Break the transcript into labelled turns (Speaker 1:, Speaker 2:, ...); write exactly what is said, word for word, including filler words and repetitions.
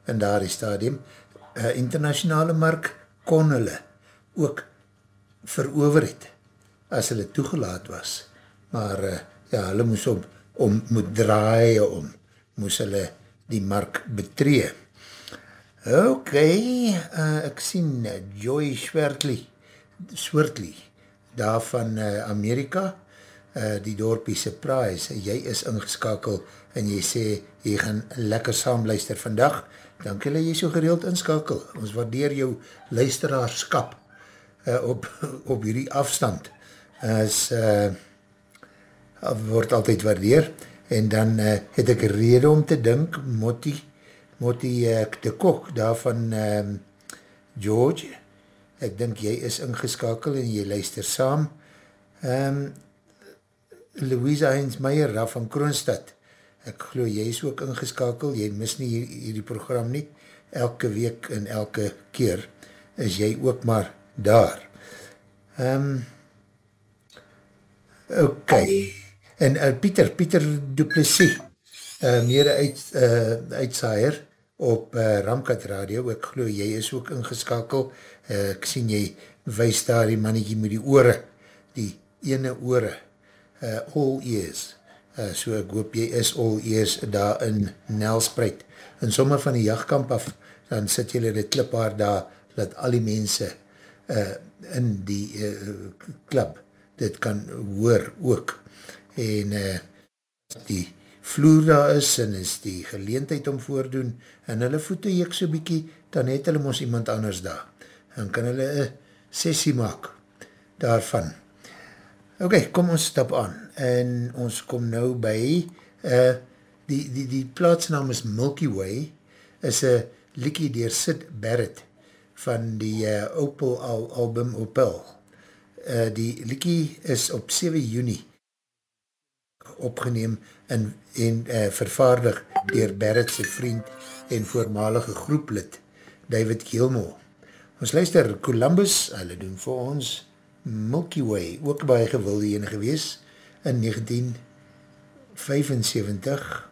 Speaker 1: in daardie stadium. Uh, internationale mark kon hulle ook verover het, as hulle toegelaat was. Maar uh, ja, hulle moes om, om moet draai om, moes hulle die mark betree. Ok, uh, ek sien uh, Joy Swertley, Swertley, daar van uh, Amerika, uh, die dorpie Surprise, jy is ingeskakel en jy sê, jy gaan lekker saam luister vandag, dank julle jy so gereeld inskakel, ons waardeer jou luisteraarskap uh, op, op hierdie afstand, as uh, word altyd waardeer, en dan uh, het ek rede om te dink, Motti, Motti uh, de Kok, daar van um, George, ek dink jy is ingeskakel en jy luister saam. Um, Louisa Heinz Meyer, daar van Kroonstad, ek glo jy is ook ingeskakel, jy mis nie hier, hierdie program nie, elke week en elke keer is jy ook maar daar. Um, ok, en uh, Pieter, Pieter Duplessis, uh, mede uit, uh, uitsaaier op uh, Ramkat Radio, ek glo jy is ook ingeskakel, uh, ek sien jy wys daar die mannetjie met die oore, die ene oore, uh, all ears, uh, so ek hoop jy is all ears daar in Nelspruit, en sommer van die jachtkamp af, dan sit jylle die kliphaar daar, dat al die mense uh, in die uh, klub dit kan hoor ook, en uh, die vloer daar is, en is die geleentheid om voordoen, en hulle voete ek so bykie, dan het hulle ons iemand anders daar, en kan hulle een sessie maak, daarvan. Ok, kom ons stap aan, en ons kom nou by, uh, die, die, die plaatsnaam is Milky Way, is een liekie deur Syd Barrett, van die uh, Opel al, album Opel. Uh, die liekie is op sewe Junie, opgeneem en, en uh, vervaardig dier Barrett sy vriend en voormalige groeplid David Gilmour. Ons luister Columbus, hulle doen vir ons Milky Way, ook baie gewilde ene gewees in negentien vyfensewentig.